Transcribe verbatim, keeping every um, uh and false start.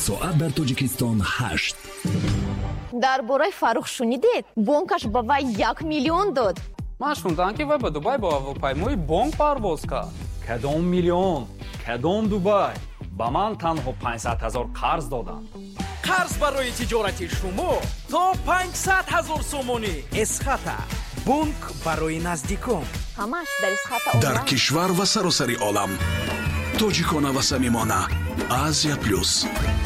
соат дар Тоҷикистон ҳашт. дар бораи Фарух шунидед? Бонкаш ба вай як миллион дод. ман шунидам ки вай ба Дубай бо ҳавопаймои бонк парвоз кард. Кадом миллион? Кадом Дубай? ба ман танҳо панҷсад ҳазор қарз доданд. қарз барои тиҷорати шумо то панҷсад ҳазор сомонӣ. Эсхата бонк барои наздикон. ҳамаш дар Эсхата. дар кишвар ва саросари олам. тоҷикона ва самимона. Азия плюс.